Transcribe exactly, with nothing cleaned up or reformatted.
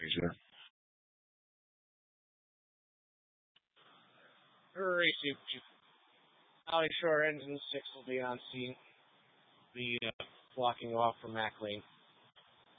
Asia. Racing Valley Shore Engine six will be on scene. Be uh, blocking off from Mac Lane.